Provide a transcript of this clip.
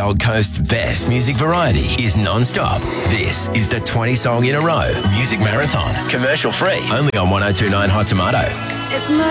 Gold Coast's best music variety is non-stop. This is the 20 Song in a Row Music Marathon. Commercial free. Only on 102.9 Hot Tomato. It's my